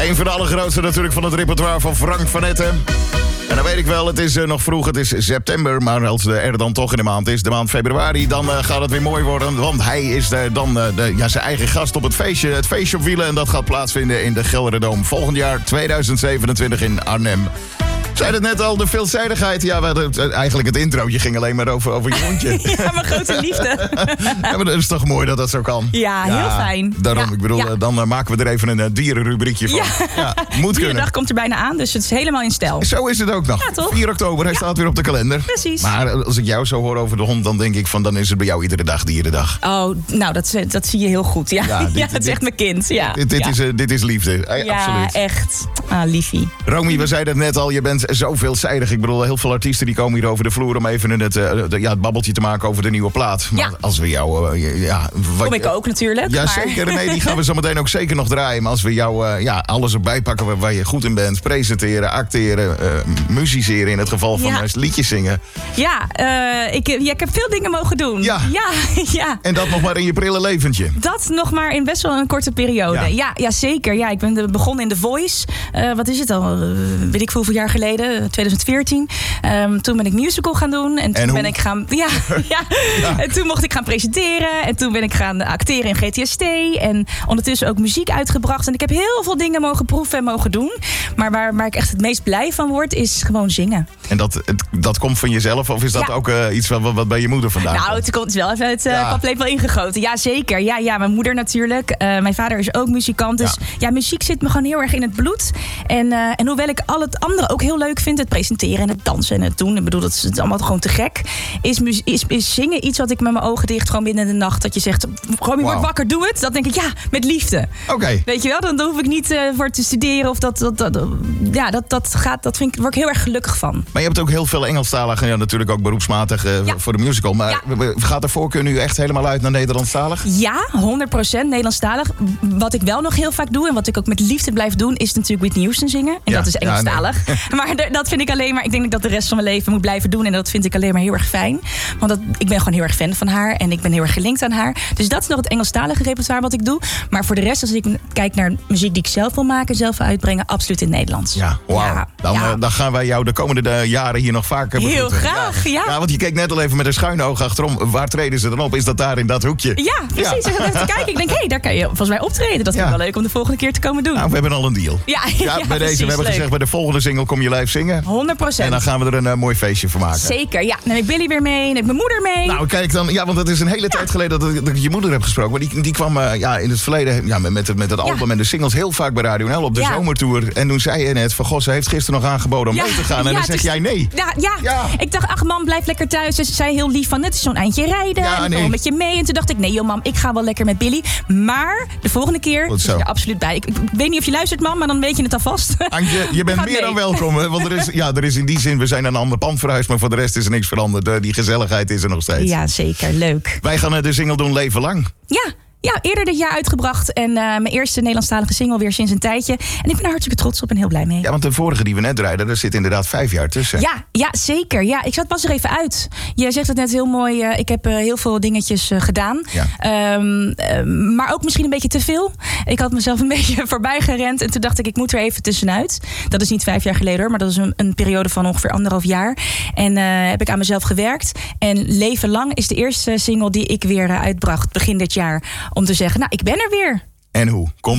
Een van de allergrootste natuurlijk van het repertoire van Frank van Etten. En dan weet ik wel, het is nog vroeg, het is september. Maar als er dan toch in de maand is, de maand februari... dan gaat het weer mooi worden. Want hij is dan zijn eigen gast op het feestje op wielen. En dat gaat plaatsvinden in de Gelderdoom. Volgend jaar 2027 in Arnhem. Zei het net al, de veelzijdigheid. Ja, eigenlijk het introotje ging alleen maar over je hondje. Ja, mijn grote liefde. Ja, maar dat is toch mooi dat dat zo kan. Ja, heel fijn. Daarom, ja, ik bedoel, dan maken we er even een dierenrubriekje van. Ja, moet kunnen. Dierendag komt er bijna aan, dus het is helemaal in stijl. Zo is het ook nog. Ja, toch? 4 oktober, hij staat weer op de kalender. Precies. Maar als ik jou zo hoor over de hond, dan denk ik van, dan is het bij jou iedere dag dierendag. Oh, nou, dat zie je heel goed. Ja, het is echt mijn kind. Ja. Dit is liefde. Ja, absoluut. Echt. Ah, liefie. Romy, we zeiden het net al, je bent zo veelzijdig. Ik bedoel, heel veel artiesten die komen hier over de vloer om even het babbeltje te maken over de nieuwe plaat. Maar als we jou... Kom ik ook natuurlijk. Ja, zeker. Nee, die gaan we zo meteen ook zeker nog draaien. Maar als we jou alles erbij pakken waar je goed in bent. Presenteren, acteren, musiceren in het geval van liedjes zingen. Ja, ik heb veel dingen mogen doen. Ja. En dat nog maar in je prille leventje. Dat nog maar in best wel een korte periode. Ja, zeker. Ja, ik ben begonnen in The Voice. Wat is het al? Weet ik hoeveel jaar geleden? 2014. Toen ben ik musical gaan doen. En toen ben ik gaan... En toen mocht ik gaan presenteren. En toen ben ik gaan acteren in GTST. En ondertussen ook muziek uitgebracht. En ik heb heel veel dingen mogen proeven en mogen doen. Maar waar ik echt het meest blij van word, is gewoon zingen. En dat komt van jezelf? Of is dat ook iets wat bij je moeder vandaan komt? Nou, het komt wel even uit paplepel ingegoten. Ja, zeker. Ja, mijn moeder natuurlijk. Mijn vader is ook muzikant. Dus muziek zit me gewoon heel erg in het bloed. En hoewel ik al het andere ook heel leuk vind, het presenteren en het dansen en het doen. Ik bedoel, dat is allemaal gewoon te gek. Is zingen iets wat ik met mijn ogen dicht gewoon binnen de nacht, dat je zegt, Romy, word wakker, doe het. Dat denk ik, met liefde. Oké. Weet je wel, dan hoef ik niet voor te studeren of dat word ik heel erg gelukkig van. Maar je hebt ook heel veel Engelstalig en natuurlijk ook beroepsmatig voor de musical. Maar gaat de voorkeur nu echt helemaal uit naar Nederlandstalig? Ja, 100% Nederlandstalig. Wat ik wel nog heel vaak doe en wat ik ook met liefde blijf doen, is natuurlijk Whitney Houston zingen. En dat is Engelstalig. Ja, nee. Maar dat vind ik alleen maar, ik denk dat ik dat de rest van mijn leven moet blijven doen. En dat vind ik alleen maar heel erg fijn. Want ik ben gewoon heel erg fan van haar. En ik ben heel erg gelinkt aan haar. Dus dat is nog het Engelstalige repertoire wat ik doe. Maar voor de rest, als ik kijk naar muziek die ik zelf wil maken, zelf wil uitbrengen, absoluut in het Nederlands. Ja, wauw. Dan gaan wij jou de komende jaren hier nog vaker begroeten. Heel graag, ja, want je keek net al even met een schuine oog achterom. Waar treden ze dan op? Is dat daar in dat hoekje? Ja, precies. Ik ga even kijken. Ik denk, daar kan je volgens mij optreden. Dat vind ik wel leuk om de volgende keer te komen doen. Nou, we hebben al een deal. Ja, bij deze. We hebben gezegd, bij de volgende single kom je live zingen. 100%. En dan gaan we er een mooi feestje van maken. Zeker, ja. Dan neem ik Billy weer mee, neem ik mijn moeder mee. Nou, kijk dan. Ja, want het is een hele tijd geleden dat ik je moeder heb gesproken. Maar die kwam in het verleden met het album en de singles heel vaak bij Radio NL op de zomertour. En toen zei je net van, goh, ze heeft gisteren nog aangeboden om mee te gaan. En dan zeg jij nee. Ja. Ik dacht, ach man, blijf lekker thuis. Ze zei heel lief van, het is zo'n eindje rijden. En ik kom met je mee. En toen dacht ik, nee joh mam, ik ga wel lekker met Billy. Maar de volgende keer is er absoluut bij. Ik weet niet of je luistert man, maar dan weet je het alvast. Antje, je bent meer dan welkom. Hè? Want er is in die zin, we zijn naar een ander pand verhuisd. Maar voor de rest is er niks veranderd. Die gezelligheid is er nog steeds. Ja, zeker. Leuk. Wij gaan de single doen Leven Lang. Ja, eerder dit jaar uitgebracht. En mijn eerste Nederlandstalige single weer sinds een tijdje. En ik ben er hartstikke trots op en heel blij mee. Ja, want de vorige die we net draaiden, daar zit inderdaad 5 jaar tussen. Ja, zeker. Ja, ik zat pas er even uit. Jij zegt het net heel mooi. Ik heb heel veel dingetjes gedaan. Ja. Maar ook misschien een beetje te veel. Ik had mezelf een beetje voorbij gerend. En toen dacht ik moet er even tussenuit. Dat is niet 5 jaar geleden hoor. Maar dat is een periode van ongeveer 1,5 jaar. En heb ik aan mezelf gewerkt. En Leven Lang is de eerste single die ik weer uitbracht begin dit jaar. Om te zeggen, nou, ik ben er weer. En hoe?